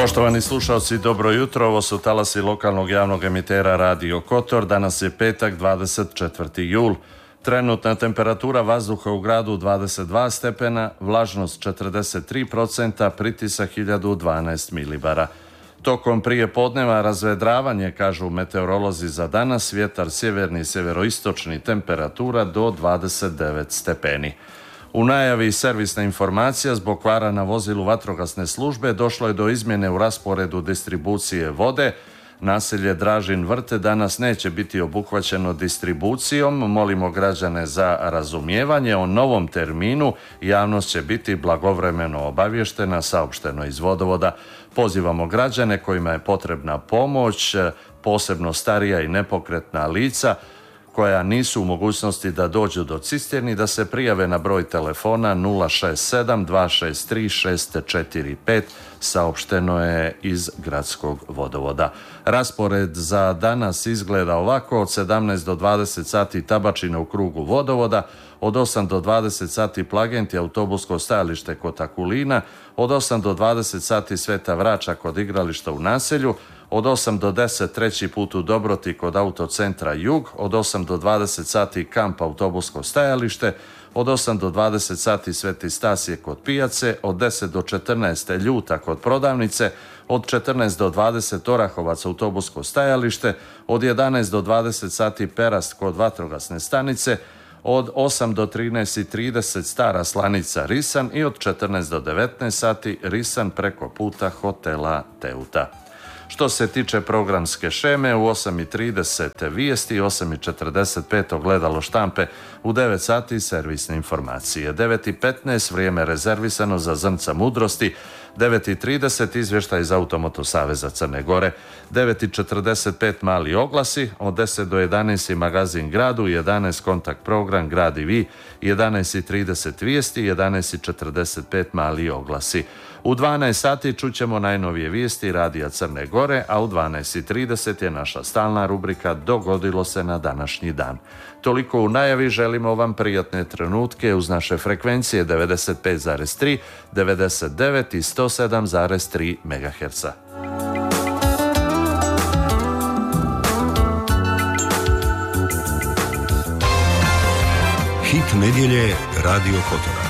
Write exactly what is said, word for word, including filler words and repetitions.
Poštovani slušalci, dobro jutro. Ovo su talasi lokalnog javnog emitera Radio Kotor. Danas je petak, dvadeset četvrti jul. Trenutna temperatura vazduha u gradu dvadeset dva stepena, vlažnost četrdeset tri procenta, pritisak hiljadu dvanaest milibara. Tokom prije podneva razvedravanje, kažu meteorolozi za danas, vjetar sjeverni i sjeveroistočni, temperatura do dvadeset devet stepeni. U najavi servisna informacija, zbog kvara na vozilu vatrogasne službe došlo je do izmjene u rasporedu distribucije vode. Naselje Dražin Vrte danas neće biti obuhvaćeno distribucijom. Molimo građane za razumijevanje. O novom terminu javnost će biti blagovremeno obavještena, saopšteno iz vodovoda. Pozivamo građane kojima je potrebna pomoć, posebno starija i nepokretna lica koja nisu u mogućnosti da dođu do cisterni, da se prijave na broj telefona nula šest sedam dva šest tri šest četiri pet, saopšteno je iz gradskog vodovoda. Raspored za danas izgleda ovako: od sedamnaest do dvadeset sati Tabačina u krugu vodovoda, od osam do dvadeset sati Plagenti, autobusko stajalište kod Akulina, od osam do dvadeset sati Sveta Vrača kod igrališta u naselju, od osam do deset treći put u Dobroti kod autocentra Jug, od osam do dvadeset sati Kamp autobusko stajalište, od osam do dvadeset sati Sveti Stasije kod pijace, od deset do četrnaest Ljuta kod prodavnice, od četrnaest do dvadeset Orahovac autobusko stajalište, od jedanaest do dvadeset sati Perast kod vatrogasne stanice, od osam do trinaest i trideset Stara Slanica Risan i od četrnaest do devetnaest sati Risan preko puta hotela Teuta. Što se tiče programske šeme, u osam i trideset vijesti, osam i četrdeset pet ogledalo štampe, u devet sati servisne informacije, devet i petnaest vrijeme rezervisano za Zrnca mudrosti, devet i trideset izvještaj iz Automoto Saveza Crne Gore, devet i četrdeset pet mali oglasi, od deset do jedanaest magazin gradu, jedanaest kontakt program Grad i vi, jedanaest i trideset vijesti, jedanaest i četrdeset pet mali oglasi. U dvanaest sati čućemo najnovije vijesti Radija Crne Gore, a u dvanaest i trideset je naša stalna rubrika Dogodilo se na današnji dan. Toliko u najavi, želimo vam prijatne trenutke uz naše frekvencije devedeset pet zarez tri, devedeset devet i sto sedam zarez tri megaherca. Hit nedjelje Radio Kotor.